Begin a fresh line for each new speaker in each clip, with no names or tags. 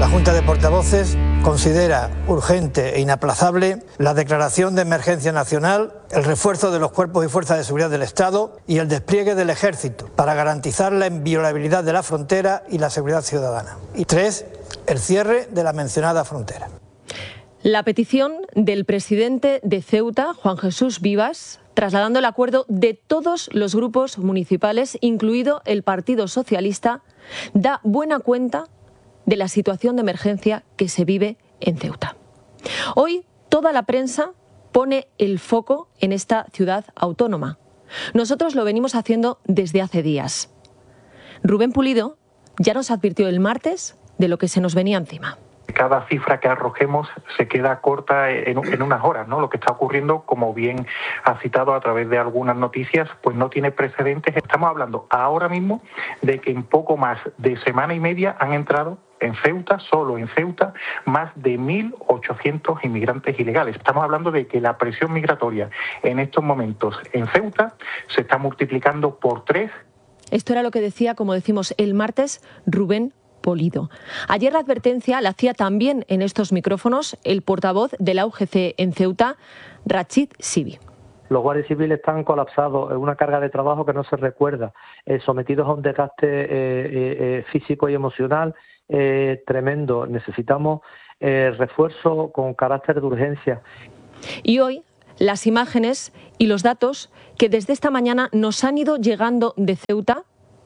Junta de Portavoces considera urgente e inaplazable la declaración de emergencia nacional, el refuerzo de los cuerpos y fuerzas de seguridad del Estado y el despliegue del Ejército para garantizar la inviolabilidad de la frontera y la seguridad ciudadana. Y 3, el cierre de la mencionada frontera.
La petición del presidente de Ceuta, Juan Jesús Vivas, trasladando el acuerdo de todos los grupos municipales, incluido el Partido Socialista, da buena cuenta de la situación de emergencia que se vive en Ceuta. Hoy toda la prensa pone el foco en esta ciudad autónoma. Nosotros lo venimos haciendo desde hace días. Rubén Pulido ya nos advirtió el martes de lo que se nos venía encima.
Cada cifra que arrojemos se queda corta en unas horas, ¿no? Lo que está ocurriendo, como bien ha citado a través de algunas noticias, pues no tiene precedentes. Estamos hablando ahora mismo de que en poco más de semana y media han entrado en Ceuta, solo en Ceuta, más de 1.800 inmigrantes ilegales. Estamos hablando de que la presión migratoria en estos momentos en Ceuta se está multiplicando por 3.
Esto era lo que decía, como decimos, el martes Rubén Pulido. Ayer la advertencia la hacía también en estos micrófonos el portavoz de la UGC en Ceuta, Rachid Sibi.
Los guardias civiles están colapsados, es una carga de trabajo que no se recuerda, sometidos a un desgaste físico y emocional tremendo. Necesitamos refuerzo con carácter de urgencia.
Y hoy las imágenes y los datos que desde esta mañana nos han ido llegando de Ceuta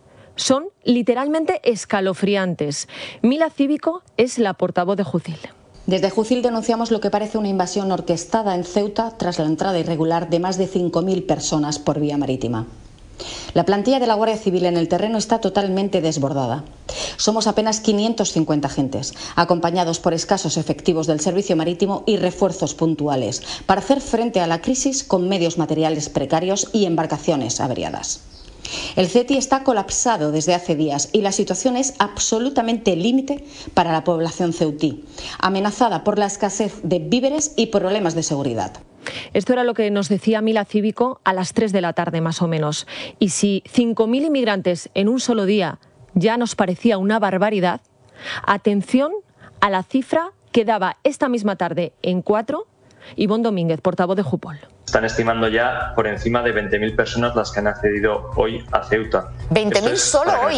son literalmente escalofriantes. Mila Cívico es la portavoz de Jucil.
Desde Jucil denunciamos lo que parece una invasión orquestada en Ceuta tras la entrada irregular de más de 5.000 personas por vía marítima. La plantilla de la Guardia Civil en el terreno está totalmente desbordada. Somos apenas 550 agentes, acompañados por escasos efectivos del servicio marítimo y refuerzos puntuales, para hacer frente a la crisis con medios materiales precarios y embarcaciones averiadas. El CETI está colapsado desde hace días y la situación es absolutamente límite para la población ceutí, amenazada por la escasez de víveres y problemas de seguridad.
Esto era lo que nos decía Mila Cívico a las 3 de la tarde más o menos. Y si 5.000 inmigrantes en un solo día ya nos parecía una barbaridad, atención a la cifra que daba esta misma tarde en 4 Ivonne Domínguez, portavoz de Jupol.
Están estimando ya por encima de 20.000 personas las que han accedido hoy a Ceuta.
¿20.000 solo hoy?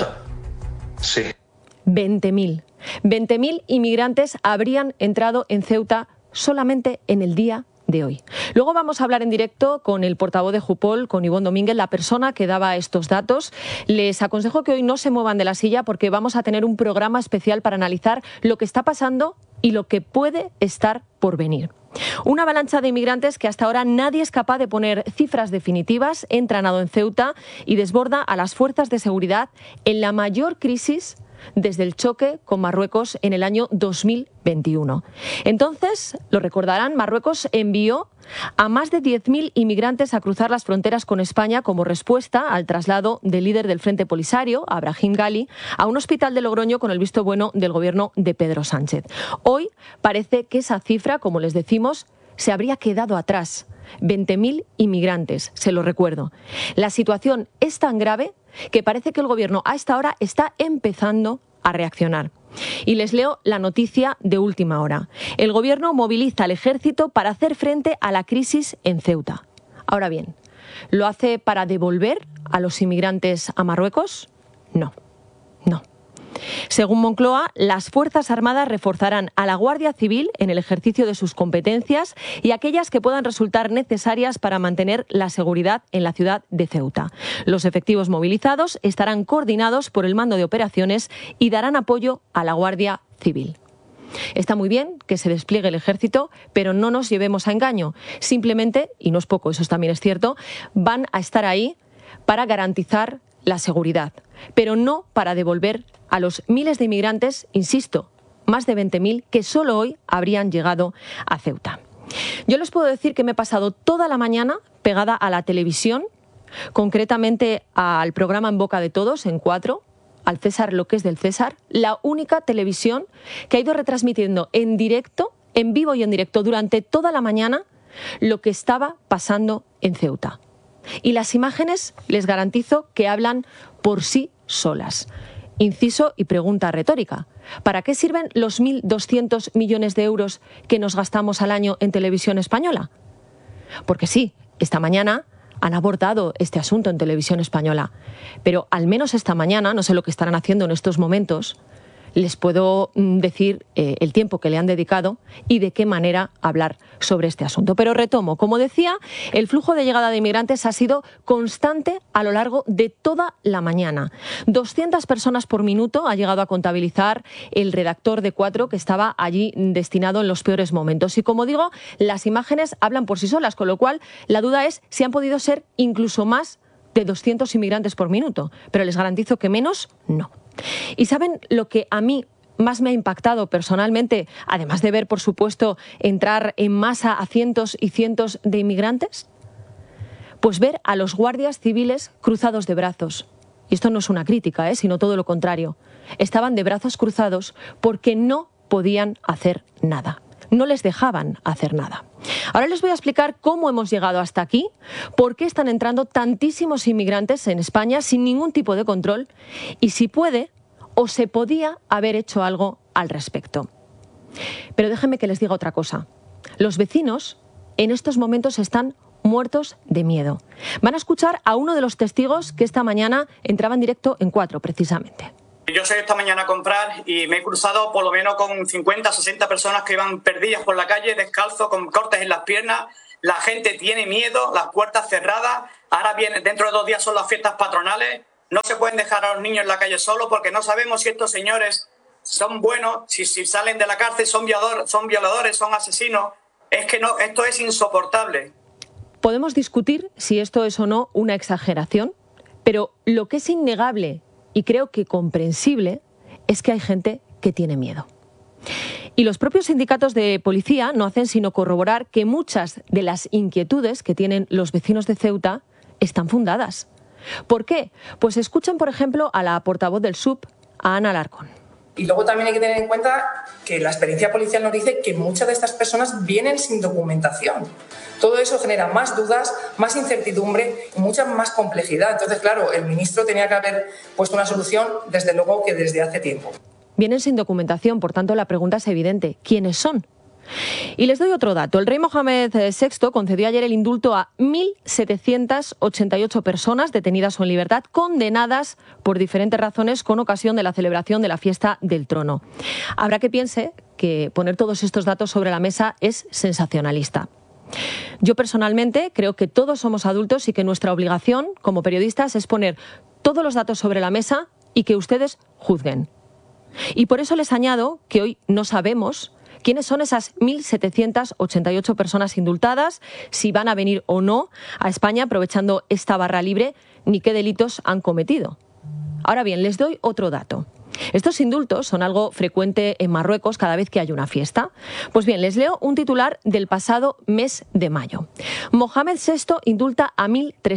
Sí.
20.000. 20.000 inmigrantes habrían entrado en Ceuta solamente en el día de hoy. Luego vamos a hablar en directo con el portavoz de Jupol, con Ivonne Domínguez, la persona que daba estos datos. Les aconsejo que hoy no se muevan de la silla porque vamos a tener un programa especial para analizar lo que está pasando y lo que puede estar por venir. Una avalancha de inmigrantes que hasta ahora nadie es capaz de poner cifras definitivas, entra nado en Ceuta y desborda a las fuerzas de seguridad en la mayor crisis desde el choque con Marruecos en el año 2021. Entonces, lo recordarán, Marruecos envió a más de 10.000 inmigrantes a cruzar las fronteras con España como respuesta al traslado del líder del Frente Polisario, Brahim Ghali, a un hospital de Logroño con el visto bueno del gobierno de Pedro Sánchez. Hoy parece que esa cifra, como les decimos, se habría quedado atrás. 20.000 inmigrantes, se lo recuerdo. La situación es tan grave que parece que el gobierno a esta hora está empezando a reaccionar. Y les leo la noticia de última hora. El gobierno moviliza al ejército para hacer frente a la crisis en Ceuta. Ahora bien, ¿lo hace para devolver a los inmigrantes a Marruecos? No. Según Moncloa, las Fuerzas Armadas reforzarán a la Guardia Civil en el ejercicio de sus competencias y aquellas que puedan resultar necesarias para mantener la seguridad en la ciudad de Ceuta. Los efectivos movilizados estarán coordinados por el Mando de Operaciones y darán apoyo a la Guardia Civil. Está muy bien que se despliegue el ejército, pero no nos llevemos a engaño. Simplemente, y no es poco, eso también es cierto, van a estar ahí para garantizar la seguridad, pero no para devolver a los miles de inmigrantes, insisto, más de 20.000 que solo hoy habrían llegado a Ceuta. Yo les puedo decir que me he pasado toda la mañana pegada a la televisión, concretamente al programa En Boca de Todos, en 4, al César lo que es del César, la única televisión que ha ido retransmitiendo en directo, en vivo y en directo durante toda la mañana lo que estaba pasando en Ceuta. Y las imágenes, les garantizo, que hablan por sí solas. Inciso y pregunta retórica. ¿Para qué sirven los 1.200 millones de euros que nos gastamos al año en Televisión Española? Porque sí, esta mañana han abordado este asunto en Televisión Española, pero al menos esta mañana, no sé lo que estarán haciendo en estos momentos, les puedo decir el tiempo que le han dedicado y de qué manera hablar sobre este asunto. Pero retomo, como decía, el flujo de llegada de inmigrantes ha sido constante a lo largo de toda la mañana. 200 personas por minuto ha llegado a contabilizar el redactor de 4 que estaba allí destinado en los peores momentos. Y como digo, las imágenes hablan por sí solas, con lo cual la duda es si han podido ser incluso más de 200 inmigrantes por minuto. Pero les garantizo que menos, no. ¿Y saben lo que a mí más me ha impactado personalmente, además de ver, por supuesto, entrar en masa a cientos y cientos de inmigrantes? Pues ver a los guardias civiles cruzados de brazos. Y esto no es una crítica, sino todo lo contrario. Estaban de brazos cruzados porque no podían hacer nada. No les dejaban hacer nada. Ahora les voy a explicar cómo hemos llegado hasta aquí, por qué están entrando tantísimos inmigrantes en España sin ningún tipo de control y si puede o se podía haber hecho algo al respecto. Pero déjenme que les diga otra cosa. Los vecinos en estos momentos están muertos de miedo. Van a escuchar a uno de los testigos que esta mañana entraba en directo en 4, precisamente.
Yo salí esta mañana a comprar y me he cruzado por lo menos con 50 o 60 personas que iban perdidas por la calle, descalzos, con cortes en las piernas. La gente tiene miedo, las puertas cerradas. Ahora viene, dentro de 2 días son las fiestas patronales. No se pueden dejar a los niños en la calle solos porque no sabemos si estos señores son buenos, si salen de la cárcel son violadores, son asesinos. Es que no, esto es insoportable.
Podemos discutir si esto es o no una exageración, pero lo que es innegable y creo que comprensible es que hay gente que tiene miedo. Y los propios sindicatos de policía no hacen sino corroborar que muchas de las inquietudes que tienen los vecinos de Ceuta están fundadas. ¿Por qué? Pues escuchen, por ejemplo, a la portavoz del SUB, a Ana Alarcón.
Y luego también hay que tener en cuenta que la experiencia policial nos dice que muchas de estas personas vienen sin documentación. Todo eso genera más dudas, más incertidumbre y mucha más complejidad. Entonces, claro, el ministro tenía que haber puesto una solución, desde luego que desde hace tiempo.
Vienen sin documentación, por tanto la pregunta es evidente. ¿Quiénes son? Y les doy otro dato. El rey Mohamed VI concedió ayer el indulto a 1.788 personas detenidas o en libertad, condenadas por diferentes razones con ocasión de la celebración de la fiesta del trono. Habrá que piense que poner todos estos datos sobre la mesa es sensacionalista. Yo personalmente creo que todos somos adultos y que nuestra obligación como periodistas es poner todos los datos sobre la mesa y que ustedes juzguen. Y por eso les añado que hoy no sabemos quiénes son esas 1.788 personas indultadas, si van a venir o no a España aprovechando esta barra libre, ni qué delitos han cometido. Ahora bien, les doy otro dato. Estos indultos son algo frecuente en Marruecos cada vez que hay una fiesta. Pues bien, les leo un titular del pasado mes de mayo. Mohamed VI indulta a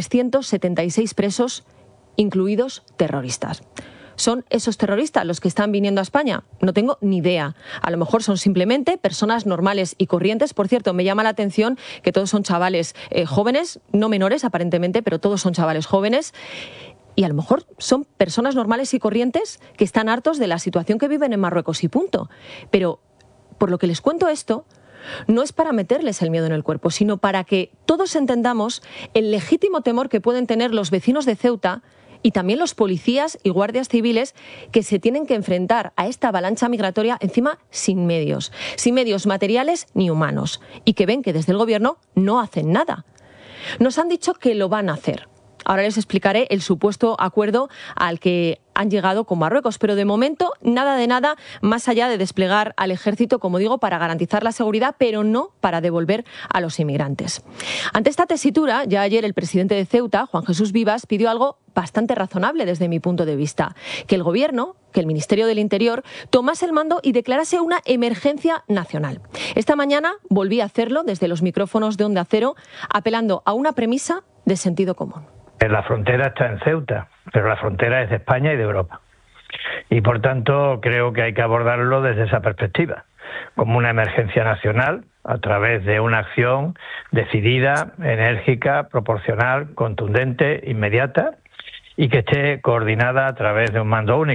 1.376 presos, incluidos terroristas. ¿Son esos terroristas los que están viniendo a España? No tengo ni idea. A lo mejor son simplemente personas normales y corrientes. Por cierto, me llama la atención que todos son chavales jóvenes, no menores aparentemente, pero todos son chavales jóvenes. Y a lo mejor son personas normales y corrientes que están hartos de la situación que viven en Marruecos y punto. Pero por lo que les cuento esto, no es para meterles el miedo en el cuerpo, sino para que todos entendamos el legítimo temor que pueden tener los vecinos de Ceuta y también los policías y guardias civiles que se tienen que enfrentar a esta avalancha migratoria encima sin medios materiales ni humanos, y que ven que desde el gobierno no hacen nada. Nos han dicho que lo van a hacer. Ahora les explicaré el supuesto acuerdo al que han llegado con Marruecos, pero de momento nada de nada más allá de desplegar al ejército, como digo, para garantizar la seguridad, pero no para devolver a los inmigrantes. Ante esta tesitura, ya ayer el presidente de Ceuta, Juan Jesús Vivas, pidió algo bastante razonable desde mi punto de vista: que el Gobierno, que el Ministerio del Interior, tomase el mando y declarase una emergencia nacional. Esta mañana volví a hacerlo desde los micrófonos de Onda Cero, apelando a una premisa de sentido común.
La frontera está en Ceuta, pero la frontera es de España y de Europa. Y por tanto creo que hay que abordarlo desde esa perspectiva, como una emergencia nacional, a través de una acción decidida, enérgica, proporcional, contundente, inmediata, y que esté coordinada a través de un mando único.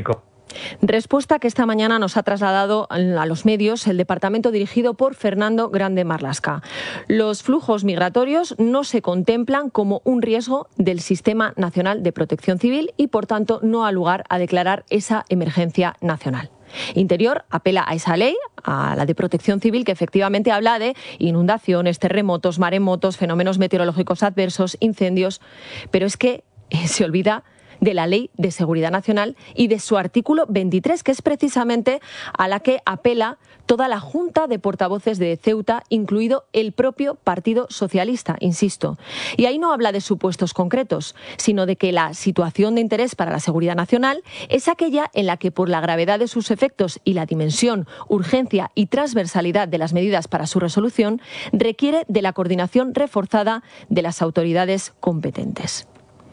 Respuesta que esta mañana nos ha trasladado a los medios el departamento dirigido por Fernando Grande Marlaska. Los flujos migratorios no se contemplan como un riesgo del Sistema Nacional de Protección Civil y, por tanto, no ha lugar a declarar esa emergencia nacional. Interior apela a esa ley, a la de Protección Civil, que efectivamente habla de inundaciones, terremotos, maremotos, fenómenos meteorológicos adversos, incendios, pero es que se olvida de la Ley de Seguridad Nacional y de su artículo 23, que es precisamente a la que apela toda la Junta de Portavoces de Ceuta, incluido el propio Partido Socialista, insisto. Y ahí no habla de supuestos concretos, sino de que la situación de interés para la seguridad nacional es aquella en la que, por la gravedad de sus efectos y la dimensión, urgencia y transversalidad de las medidas para su resolución, requiere de la coordinación reforzada de las autoridades competentes.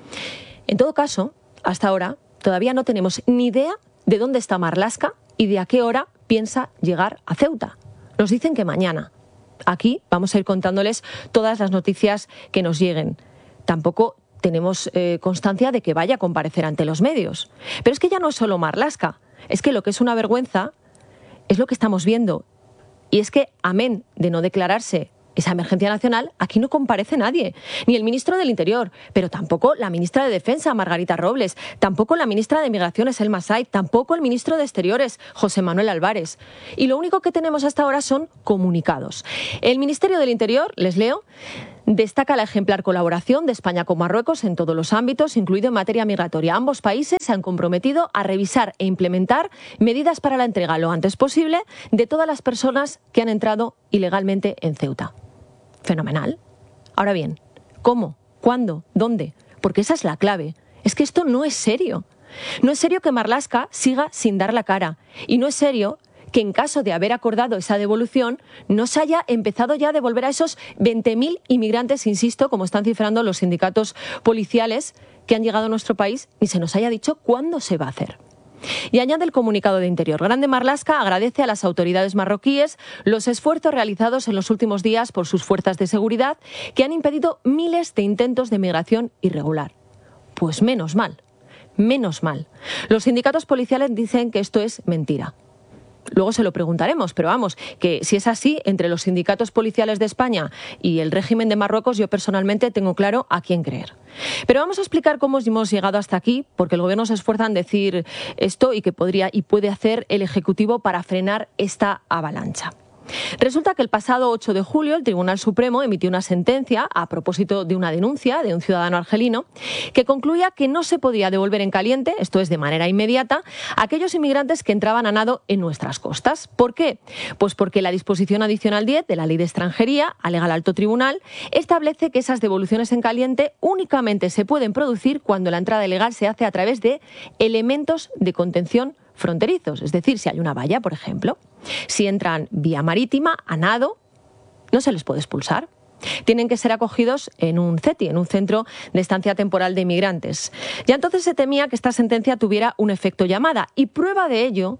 En todo caso, hasta ahora todavía no tenemos ni idea de dónde está Marlaska y de a qué hora piensa llegar a Ceuta. Nos dicen que mañana. Aquí vamos a ir contándoles todas las noticias que nos lleguen. Tampoco tenemos constancia de que vaya a comparecer ante los medios. Pero es que ya no es solo Marlaska. Es que lo que es una vergüenza es lo que estamos viendo. Y es que, amén de no declararse esa emergencia nacional, aquí no comparece nadie, ni el ministro del Interior, pero tampoco la ministra de Defensa, Margarita Robles, tampoco la ministra de Migraciones, Elma Said, tampoco el ministro de Exteriores, José Manuel Álvarez. Y lo único que tenemos hasta ahora son comunicados. El Ministerio del Interior, les leo, destaca la ejemplar colaboración de España con Marruecos en todos los ámbitos, incluido en materia migratoria. Ambos países se han comprometido a revisar e implementar medidas para la entrega lo antes posible de todas las personas que han entrado ilegalmente en Ceuta. Fenomenal. Ahora bien, ¿cómo? ¿Cuándo? ¿Dónde? Porque esa es la clave. Es que esto no es serio. No es serio que Marlaska siga sin dar la cara. Y no es serio que en caso de haber acordado esa devolución no se haya empezado ya a devolver a esos 20.000 inmigrantes, insisto, como están cifrando los sindicatos policiales que han llegado a nuestro país, ni se nos haya dicho cuándo se va a hacer. Y añade el comunicado de Interior. Grande Marlaska agradece a las autoridades marroquíes los esfuerzos realizados en los últimos días por sus fuerzas de seguridad que han impedido miles de intentos de migración irregular. Pues menos mal, menos mal. Los sindicatos policiales dicen que esto es mentira. Luego se lo preguntaremos, pero vamos, que si es así, entre los sindicatos policiales de España y el régimen de Marruecos, yo personalmente tengo claro a quién creer. Pero vamos a explicar cómo hemos llegado hasta aquí, porque el Gobierno se esfuerza en decir esto y que podría y puede hacer el Ejecutivo para frenar esta avalancha. Resulta que el pasado 8 de julio el Tribunal Supremo emitió una sentencia a propósito de una denuncia de un ciudadano argelino que concluía que no se podía devolver en caliente, esto es de manera inmediata, a aquellos inmigrantes que entraban a nado en nuestras costas. ¿Por qué? Pues porque la disposición adicional 10 de la Ley de Extranjería, alega el Alto Tribunal, establece que esas devoluciones en caliente únicamente se pueden producir cuando la entrada ilegal se hace a través de elementos de contención fronterizos, es decir, si hay una valla, por ejemplo. Si entran vía marítima, a nado, no se les puede expulsar. Tienen que ser acogidos en un CETI, en un centro de estancia temporal de inmigrantes. Ya entonces se temía que esta sentencia tuviera un efecto llamada y prueba de ello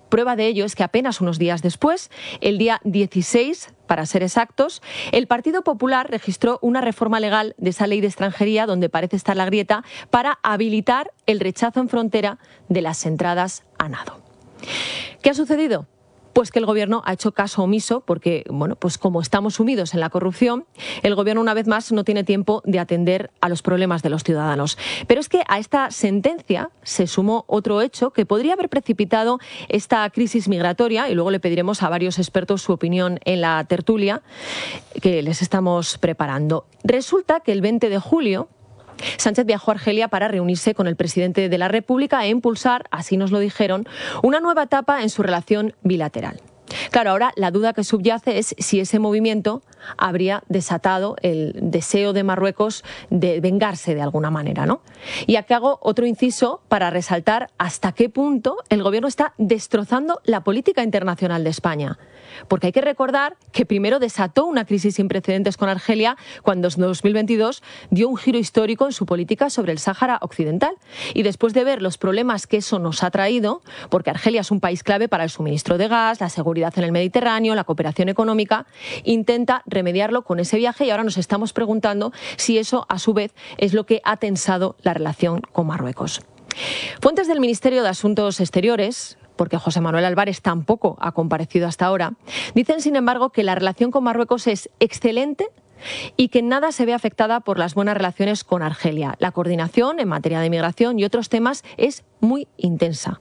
es que apenas unos días después, el día 16, para ser exactos, el Partido Popular registró una reforma legal de esa ley de extranjería donde parece estar la grieta para habilitar el rechazo en frontera de las entradas a nado. ¿Qué ha sucedido? Pues que el Gobierno ha hecho caso omiso porque, bueno, pues como estamos sumidos en la corrupción, el Gobierno una vez más no tiene tiempo de atender a los problemas de los ciudadanos. Pero es que a esta sentencia se sumó otro hecho que podría haber precipitado esta crisis migratoria, y luego le pediremos a varios expertos su opinión en la tertulia que les estamos preparando. Resulta que el 20 de julio Sánchez viajó a Argelia para reunirse con el presidente de la República e impulsar, así nos lo dijeron, una nueva etapa en su relación bilateral. Claro, ahora la duda que subyace es si ese movimiento habría desatado el deseo de Marruecos de vengarse de alguna manera, ¿no? Y aquí hago otro inciso para resaltar hasta qué punto el Gobierno está destrozando la política internacional de España. Porque hay que recordar que primero desató una crisis sin precedentes con Argelia cuando en 2022 dio un giro histórico en su política sobre el Sáhara Occidental. Y después de ver los problemas que eso nos ha traído, porque Argelia es un país clave para el suministro de gas, la seguridad en el Mediterráneo, la cooperación económica, intenta remediarlo con ese viaje y ahora nos estamos preguntando si eso, a su vez, es lo que ha tensado la relación con Marruecos. Fuentes del Ministerio de Asuntos Exteriores, porque José Manuel Álvarez tampoco ha comparecido hasta ahora, dicen, sin embargo, que la relación con Marruecos es excelente y que nada se ve afectada por las buenas relaciones con Argelia. La coordinación en materia de migración y otros temas es muy intensa.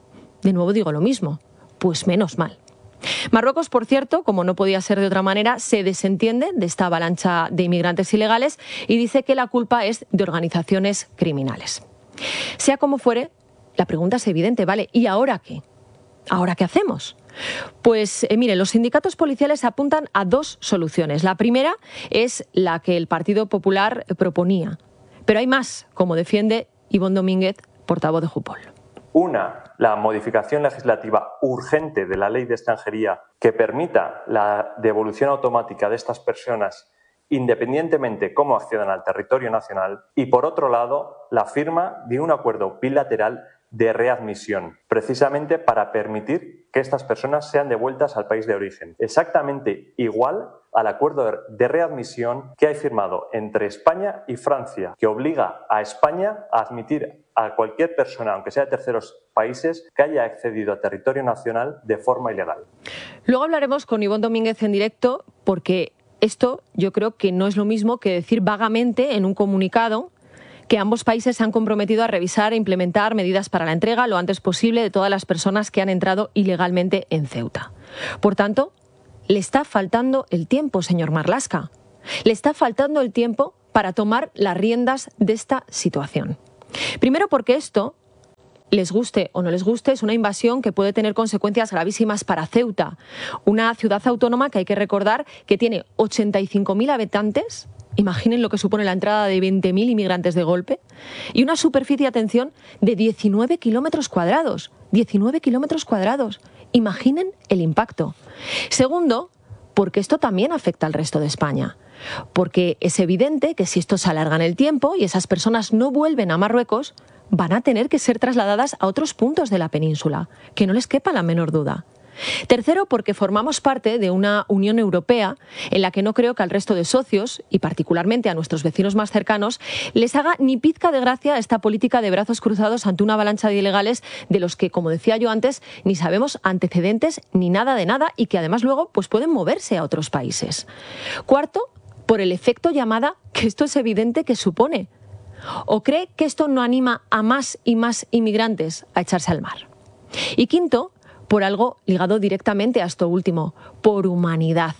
De nuevo digo lo mismo, pues menos mal. Marruecos, por cierto, como no podía ser de otra manera, se desentiende de esta avalancha de inmigrantes ilegales y dice que la culpa es de organizaciones criminales. Sea como fuere, la pregunta es evidente, ¿vale? ¿Y ahora qué? ¿Ahora qué hacemos? Pues mire, los sindicatos policiales apuntan a dos soluciones. La primera es la que el Partido Popular proponía. Pero hay más, como defiende Ibon Domínguez, portavoz de Jupol.
Una, la modificación legislativa urgente de la Ley de Extranjería que permita la devolución automática de estas personas independientemente cómo accedan al territorio nacional. Y por otro lado, la firma de un acuerdo bilateral de readmisión, precisamente para permitir que estas personas sean devueltas al país de origen. Exactamente igual al acuerdo de readmisión que hay firmado entre España y Francia, que obliga a España a admitir a cualquier persona, aunque sea de terceros países, que haya accedido a territorio nacional de forma ilegal.
Luego hablaremos con Ibon Domínguez en directo, porque esto yo creo que no es lo mismo que decir vagamente en un comunicado que ambos países se han comprometido a revisar e implementar medidas para la entrega lo antes posible de todas las personas que han entrado ilegalmente en Ceuta. Por tanto, le está faltando el tiempo, señor Marlaska. Le está faltando el tiempo para tomar las riendas de esta situación. Primero porque esto, les guste o no les guste, es una invasión que puede tener consecuencias gravísimas para Ceuta, una ciudad autónoma que hay que recordar que tiene 85.000 habitantes. Imaginen lo que supone la entrada de 20.000 inmigrantes de golpe y una superficie, atención, de 19 kilómetros cuadrados. 19 kilómetros cuadrados. Imaginen el impacto. Segundo, porque esto también afecta al resto de España. Porque es evidente que si esto se alarga en el tiempo y esas personas no vuelven a Marruecos, van a tener que ser trasladadas a otros puntos de la península, que no les quepa la menor duda. Tercero, porque formamos parte de una Unión Europea en la que no creo que al resto de socios, y particularmente a nuestros vecinos más cercanos, les haga ni pizca de gracia esta política de brazos cruzados ante una avalancha de ilegales de los que, como decía yo antes, ni sabemos antecedentes ni nada de nada y que además luego pues pueden moverse a otros países. Cuarto, por el efecto llamada que esto es evidente que supone. ¿O cree que esto no anima a más y más inmigrantes a echarse al mar? Y quinto, por algo ligado directamente a esto último, por humanidad.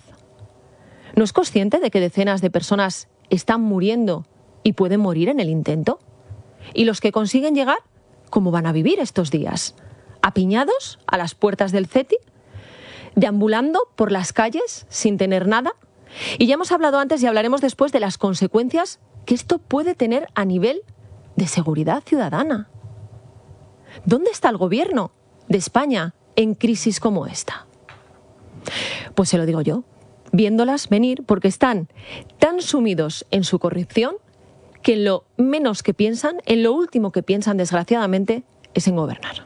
¿No es consciente de que decenas de personas están muriendo y pueden morir en el intento? ¿Y los que consiguen llegar, cómo van a vivir estos días? ¿Apiñados a las puertas del CETI? ¿Deambulando por las calles sin tener nada? Y ya hemos hablado antes y hablaremos después de las consecuencias que esto puede tener a nivel de seguridad ciudadana. ¿Dónde está el gobierno de España en crisis como esta? Pues se lo digo yo, viéndolas venir, porque están tan sumidos en su corrupción que en lo menos que piensan, en lo último que piensan, desgraciadamente, es en gobernar.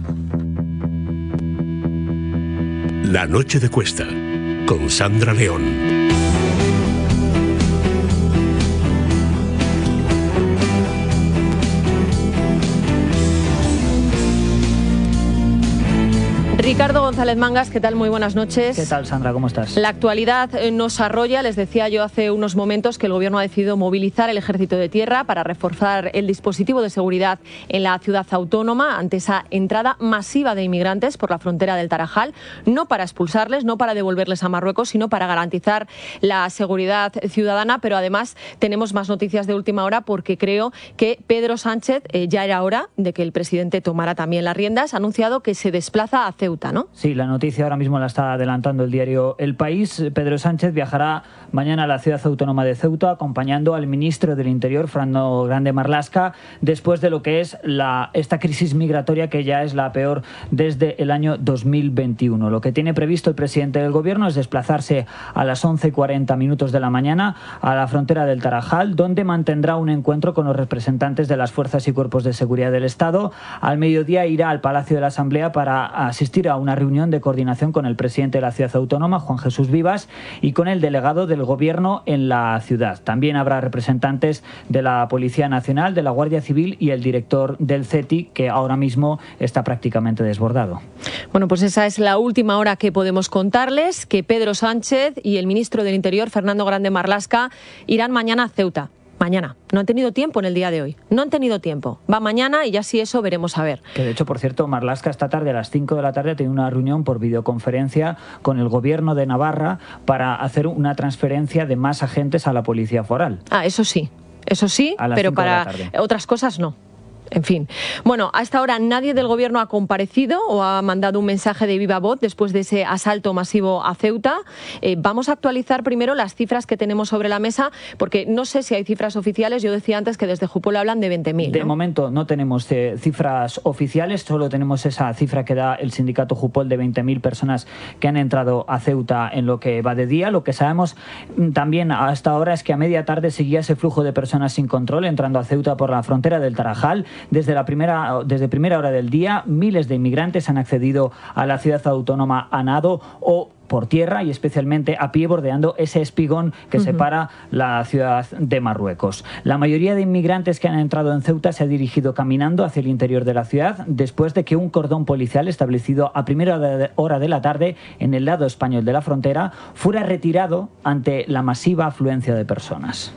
La noche de Cuesta, con Sandra León.
Ricardo González Mangas, ¿qué tal? Muy buenas noches.
¿Qué tal, Sandra? ¿Cómo estás?
La actualidad nos arrolla. Les decía yo hace unos momentos que el Gobierno ha decidido movilizar el Ejército de Tierra para reforzar el dispositivo de seguridad en la ciudad autónoma ante esa entrada masiva de inmigrantes por la frontera del Tarajal, no para expulsarles, no para devolverles a Marruecos, sino para garantizar la seguridad ciudadana. Pero además tenemos más noticias de última hora porque creo que Pedro Sánchez, ya era hora de que el presidente tomara también las riendas, ha anunciado que se desplaza a Ceuta, ¿no?
Sí, la noticia ahora mismo la está adelantando el diario El País. Pedro Sánchez viajará mañana a la ciudad autónoma de Ceuta acompañando al ministro del Interior, Fernando Grande Marlaska, después de lo que es esta crisis migratoria que ya es la peor desde el año 2021. Lo que tiene previsto el presidente del Gobierno es desplazarse a las 11:40 de la mañana a la frontera del Tarajal, donde mantendrá un encuentro con los representantes de las fuerzas y cuerpos de seguridad del Estado. Al mediodía irá al Palacio de la Asamblea para asistir acudir a una reunión de coordinación con el presidente de la ciudad autónoma, Juan Jesús Vivas, y con el delegado del Gobierno en la ciudad. También habrá representantes de la Policía Nacional, de la Guardia Civil y el director del CETI, que ahora mismo está prácticamente desbordado.
Bueno, pues esa es la última hora que podemos contarles, que Pedro Sánchez y el ministro del Interior, Fernando Grande Marlaska, irán mañana a Ceuta. Mañana. No han tenido tiempo en el día de hoy. No han tenido tiempo. Va mañana y ya si eso veremos a ver.
Que de hecho, por cierto, Marlaska esta tarde a las 5 de la tarde ha tenido una reunión por videoconferencia con el Gobierno de Navarra para hacer una transferencia de más agentes a la Policía Foral.
Eso sí, pero para otras cosas no. En fin. Bueno, a esta hora nadie del Gobierno ha comparecido o ha mandado un mensaje de viva voz después de ese asalto masivo a Ceuta. Vamos a actualizar primero las cifras que tenemos sobre la mesa, porque no sé si hay cifras oficiales. Yo decía antes que desde Jupol hablan de 20.000.
De momento no tenemos cifras oficiales, solo tenemos esa cifra que da el sindicato Jupol de 20.000 personas que han entrado a Ceuta en lo que va de día. Lo que sabemos también hasta ahora es que a media tarde seguía ese flujo de personas sin control entrando a Ceuta por la frontera del Tarajal. Desde primera hora del día, miles de inmigrantes han accedido a la ciudad autónoma a nado o por tierra y especialmente a pie bordeando ese espigón que separa la ciudad de Marruecos. La mayoría de inmigrantes que han entrado en Ceuta se ha dirigido caminando hacia el interior de la ciudad después de que un cordón policial establecido a primera hora de la tarde en el lado español de la frontera fuera retirado ante la masiva afluencia de personas.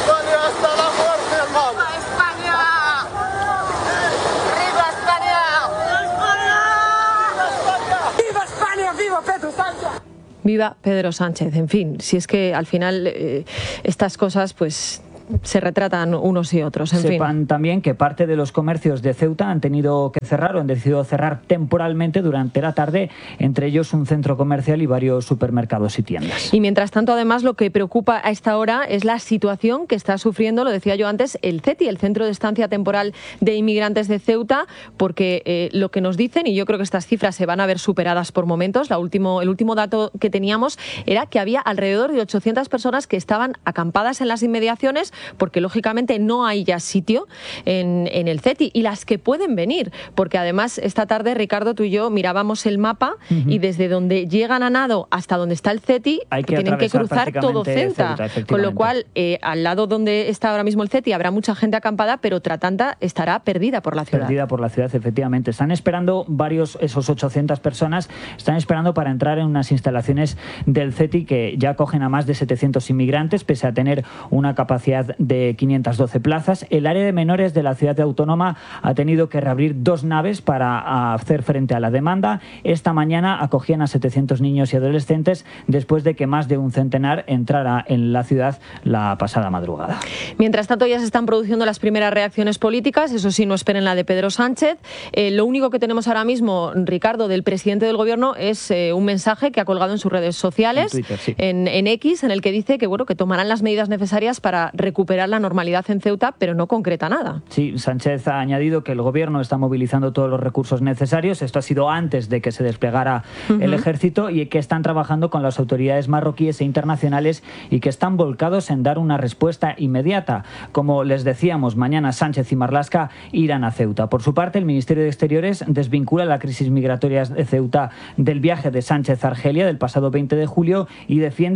Viva Pedro Sánchez. En fin, si es que al final estas cosas pues se retratan unos y otros.
Sepan también que parte de los comercios de Ceuta han tenido que cerrar o han decidido cerrar temporalmente durante la tarde, entre ellos un centro comercial y varios supermercados y tiendas.
Y mientras tanto, además, lo que preocupa a esta hora es la situación que está sufriendo, lo decía yo antes, el CETI, el Centro de Estancia Temporal de Inmigrantes de Ceuta, porque lo que nos dicen, y yo creo que estas cifras se van a ver superadas por momentos, el último dato que teníamos era que había alrededor de 800 personas que estaban acampadas en las inmediaciones, porque lógicamente no hay ya sitio en el CETI, y las que pueden venir, porque además esta tarde, Ricardo, tú y yo mirábamos el mapa y desde donde llegan a nado hasta donde está el CETI tienen que cruzar todo Ceuta, con lo cual al lado donde está ahora mismo el CETI habrá mucha gente acampada, pero otra tanta estará perdida por la ciudad.
Perdida por la ciudad, efectivamente. Están esperando esos 800 personas, están esperando para entrar en unas instalaciones del CETI que ya acogen a más de 700 inmigrantes, pese a tener una capacidad de 512 plazas. El área de menores de la ciudad autónoma ha tenido que reabrir 2 naves para hacer frente a la demanda. Esta mañana acogían a 700 niños y adolescentes después de que más de un centenar entrara en la ciudad la pasada madrugada.
Mientras tanto, ya se están produciendo las primeras reacciones políticas, eso sí, no esperen la de Pedro Sánchez. Lo único que tenemos ahora mismo, Ricardo, del presidente del Gobierno es un mensaje que ha colgado en sus redes sociales, en Twitter, sí, en X, en el que dice que tomarán las medidas necesarias para recuperar la normalidad en Ceuta, pero no concreta nada.
Sí, Sánchez ha añadido que el Gobierno está movilizando todos los recursos necesarios. Esto ha sido antes de que se desplegara el ejército, y que están trabajando con las autoridades marroquíes e internacionales y que están volcados en dar una respuesta inmediata. Como les decíamos, mañana Sánchez y Marlaska irán a Ceuta. Por su parte, el Ministerio de Exteriores desvincula la crisis migratoria de Ceuta del viaje de Sánchez a Argelia del pasado 20 de julio y defiende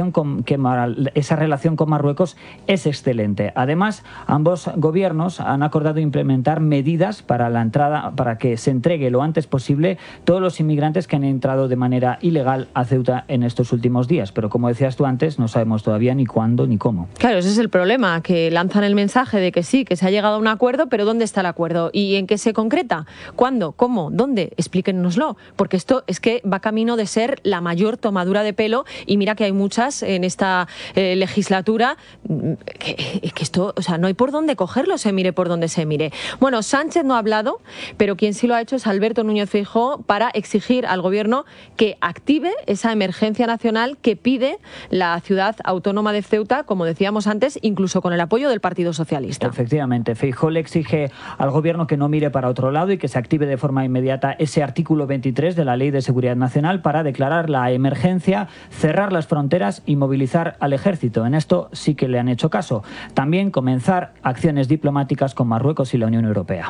esa relación con Marruecos es excelente. Además, ambos gobiernos han acordado implementar medidas para que se entregue lo antes posible todos los inmigrantes que han entrado de manera ilegal a Ceuta en estos últimos días. Pero como decías tú antes, no sabemos todavía ni cuándo ni cómo.
Claro, ese es el problema, que lanzan el mensaje de que sí, que se ha llegado a un acuerdo, pero ¿dónde está el acuerdo? ¿Y en qué se concreta? ¿Cuándo? ¿Cómo? ¿Dónde? Explíquennoslo, porque esto es que va camino de ser la mayor tomadura de pelo, y mira que hay muchas en esta legislatura que esto, no hay por dónde cogerlo, se mire por donde se mire. Bueno, Sánchez no ha hablado, pero quien sí lo ha hecho es Alberto Núñez Feijóo, para exigir al Gobierno que active esa emergencia nacional que pide la ciudad autónoma de Ceuta, como decíamos antes, incluso con el apoyo del Partido Socialista.
Efectivamente, Feijóo le exige al Gobierno que no mire para otro lado y que se active de forma inmediata ese artículo 23 de la Ley de Seguridad Nacional para declarar la emergencia, cerrar las fronteras y movilizar al ejército. En esto sí que le han hecho caso. También comenzar acciones diplomáticas con Marruecos y la Unión Europea.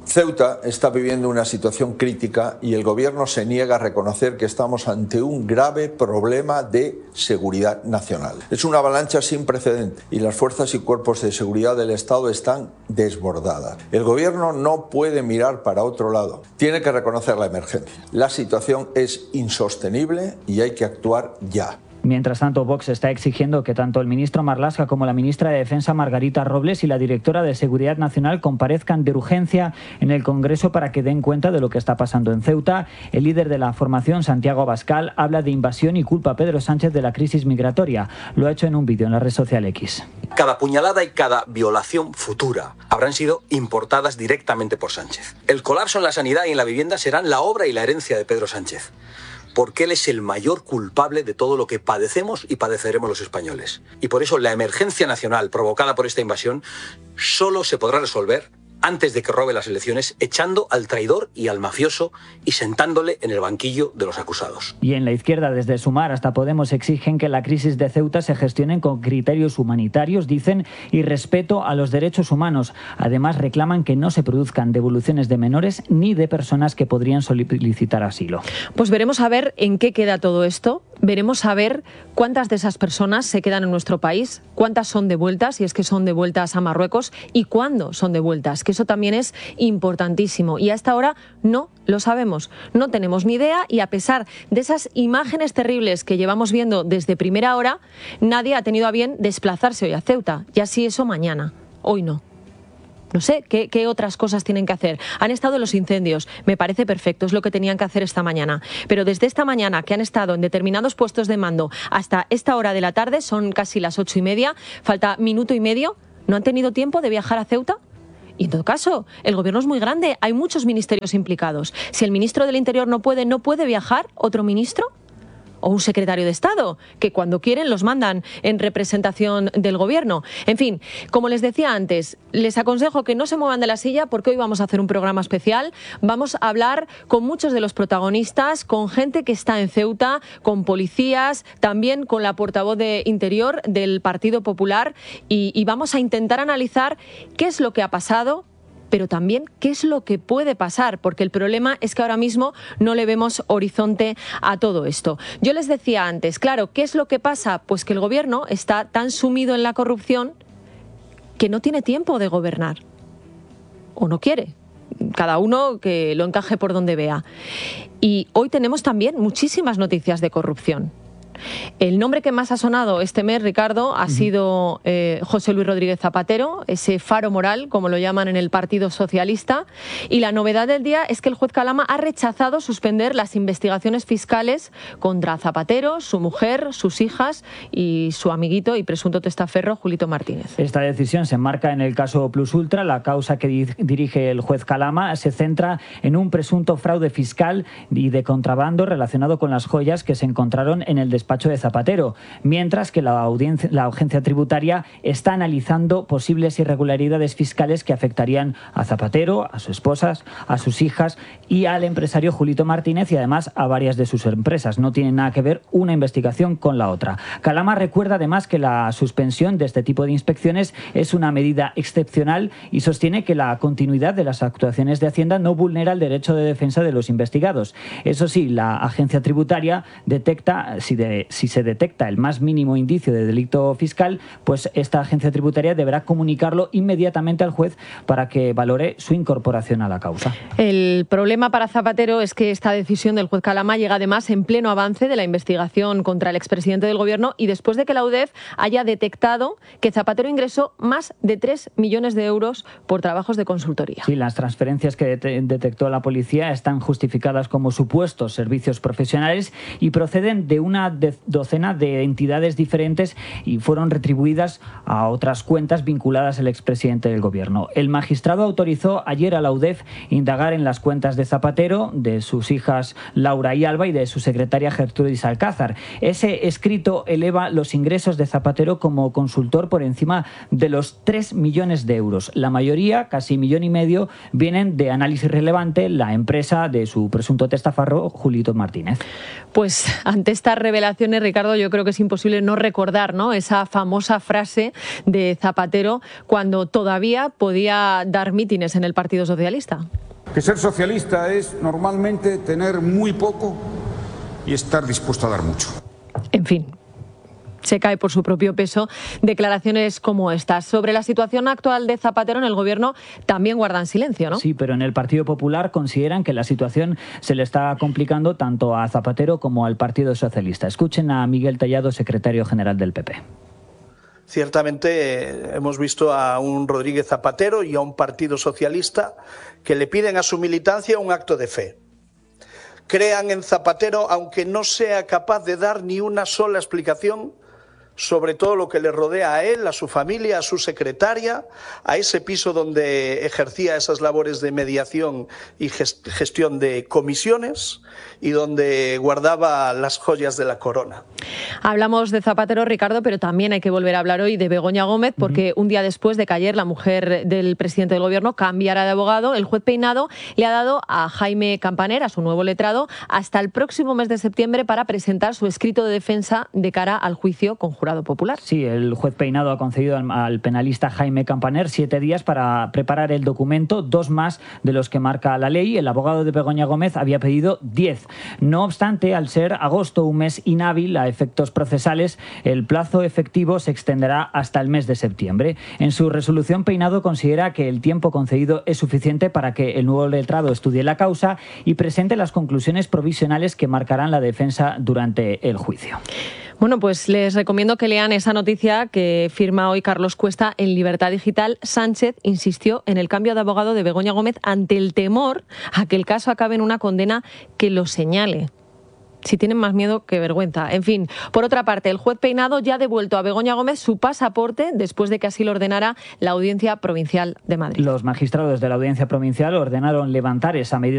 Ceuta está viviendo una situación crítica y el Gobierno se niega a reconocer que estamos ante un grave problema de seguridad nacional. Es una avalancha sin precedentes y las fuerzas y cuerpos de seguridad del Estado están desbordadas. El Gobierno no puede mirar para otro lado. Tiene que reconocer la emergencia. La situación es insostenible y hay que actuar ya.
Mientras tanto, Vox está exigiendo que tanto el ministro Marlaska como la ministra de Defensa Margarita Robles y la directora de Seguridad Nacional comparezcan de urgencia en el Congreso para que den cuenta de lo que está pasando en Ceuta. El líder de la formación, Santiago Abascal, habla de invasión y culpa a Pedro Sánchez de la crisis migratoria. Lo ha hecho en un vídeo en la red social X.
Cada puñalada y cada violación futura habrán sido importadas directamente por Sánchez. El colapso en la sanidad y en la vivienda serán la obra y la herencia de Pedro Sánchez, porque él es el mayor culpable de todo lo que padecemos y padeceremos los españoles. Y por eso la emergencia nacional provocada por esta invasión solo se podrá resolver antes de que robe las elecciones, echando al traidor y al mafioso y sentándole en el banquillo de los acusados.
Y en la izquierda, desde Sumar hasta Podemos, exigen que la crisis de Ceuta se gestione con criterios humanitarios, dicen, y respeto a los derechos humanos. Además, reclaman que no se produzcan devoluciones de menores ni de personas que podrían solicitar asilo.
Pues veremos a ver en qué queda todo esto. Veremos a ver cuántas de esas personas se quedan en nuestro país, cuántas son devueltas, si es que son devueltas a Marruecos, y cuándo son devueltas, que eso también es importantísimo. Y a esta hora no lo sabemos, no tenemos ni idea, y a pesar de esas imágenes terribles que llevamos viendo desde primera hora, nadie ha tenido a bien desplazarse hoy a Ceuta. Ya sí, eso mañana, hoy no. No sé, ¿qué otras cosas tienen que hacer? Han estado los incendios, me parece perfecto, es lo que tenían que hacer esta mañana. Pero desde esta mañana que han estado en determinados puestos de mando hasta esta hora de la tarde, son casi las 8:30, falta minuto y medio, ¿no han tenido tiempo de viajar a Ceuta? Y en todo caso, el gobierno es muy grande, hay muchos ministerios implicados. Si el ministro del Interior no puede viajar, ¿otro ministro? O un secretario de Estado, que cuando quieren los mandan en representación del Gobierno. En fin, como les decía antes, les aconsejo que no se muevan de la silla porque hoy vamos a hacer un programa especial. Vamos a hablar con muchos de los protagonistas, con gente que está en Ceuta, con policías, también con la portavoz de Interior del Partido Popular y vamos a intentar analizar qué es lo que ha pasado, pero también qué es lo que puede pasar, porque el problema es que ahora mismo no le vemos horizonte a todo esto. Yo les decía antes, claro, ¿qué es lo que pasa? Pues que el gobierno está tan sumido en la corrupción que no tiene tiempo de gobernar, o no quiere. Cada uno que lo encaje por donde vea. Y hoy tenemos también muchísimas noticias de corrupción. El nombre que más ha sonado este mes, Ricardo, ha sido José Luis Rodríguez Zapatero, ese faro moral, como lo llaman en el Partido Socialista. Y la novedad del día es que el juez Calama ha rechazado suspender las investigaciones fiscales contra Zapatero, su mujer, sus hijas y su amiguito y presunto testaferro, Julito Martínez.
Esta decisión se enmarca en el caso Plus Ultra. La causa que dirige el juez Calama se centra en un presunto fraude fiscal y de contrabando relacionado con las joyas que se encontraron en el despacho de Zapatero, mientras que la agencia tributaria está analizando posibles irregularidades fiscales que afectarían a Zapatero, a sus esposas, a sus hijas y al empresario Julito Martínez y además a varias de sus empresas. No tiene nada que ver una investigación con la otra. Calama recuerda además que la suspensión de este tipo de inspecciones es una medida excepcional y sostiene que la continuidad de las actuaciones de Hacienda no vulnera el derecho de defensa de los investigados. Eso sí, la agencia tributaria detecta, si se detecta el más mínimo indicio de delito fiscal, pues esta agencia tributaria deberá comunicarlo inmediatamente al juez para que valore su incorporación a la causa.
El problema para Zapatero es que esta decisión del juez Calama llega además en pleno avance de la investigación contra el expresidente del Gobierno y después de que la UDEF haya detectado que Zapatero ingresó más de 3 millones de euros por trabajos de consultoría.
Sí, las transferencias que detectó la policía están justificadas como supuestos servicios profesionales y proceden de una docena de entidades diferentes y fueron retribuidas a otras cuentas vinculadas al expresidente del Gobierno. El magistrado autorizó ayer a la UDEF indagar en las cuentas de Zapatero, de sus hijas Laura y Alba y de su secretaria Gertrudis Alcázar. Ese escrito eleva los ingresos de Zapatero como consultor por encima de los 3 millones de euros. La mayoría, casi 1,5 millones, vienen de Análisis Relevante, la empresa de su presunto testaferro Julito Martínez.
Pues ante esta revelación declaraciones, Ricardo, yo creo que es imposible no recordar, ¿no?, esa famosa frase de Zapatero cuando todavía podía dar mítines en el Partido Socialista.
Que ser socialista es normalmente tener muy poco y estar dispuesto a dar mucho.
En fin, se cae por su propio peso. Declaraciones como estas. Sobre la situación actual de Zapatero en el Gobierno también guardan silencio, ¿no?
Sí, pero en el Partido Popular consideran que la situación se le está complicando tanto a Zapatero como al Partido Socialista. Escuchen a Miguel Tellado, secretario general del PP.
Ciertamente hemos visto a un Rodríguez Zapatero y a un Partido Socialista que le piden a su militancia un acto de fe. Crean en Zapatero aunque no sea capaz de dar ni una sola explicación sobre todo lo que le rodea a él, a su familia, a su secretaria, a ese piso donde ejercía esas labores de mediación y gestión de comisiones y donde guardaba las joyas de la corona.
Hablamos de Zapatero, Ricardo, pero también hay que volver a hablar hoy de Begoña Gómez, porque un día después de que ayer la mujer del presidente del Gobierno cambiara de abogado, el juez Peinado le ha dado a Jaime Campaner, a su nuevo letrado, hasta el próximo mes de septiembre para presentar su escrito de defensa de cara al juicio con jurado popular.
Sí, el juez Peinado ha concedido al penalista Jaime Campaner 7 días para preparar el documento, 2 más de los que marca la ley. El abogado de Begoña Gómez había pedido 10. No obstante, al ser agosto un mes inhábil a efectos procesales, el plazo efectivo se extenderá hasta el mes de septiembre. En su resolución, Peinado considera que el tiempo concedido es suficiente para que el nuevo letrado estudie la causa y presente las conclusiones provisionales que marcarán la defensa durante el juicio.
Bueno, pues les recomiendo que lean esa noticia que firma hoy Carlos Cuesta en Libertad Digital. Sánchez insistió en el cambio de abogado de Begoña Gómez ante el temor a que el caso acabe en una condena que lo señale. Si tienen más miedo que vergüenza. En fin, por otra parte, el juez Peinado ya ha devuelto a Begoña Gómez su pasaporte después de que así lo ordenara la Audiencia Provincial de Madrid.
Los magistrados de la Audiencia Provincial ordenaron levantar esa medida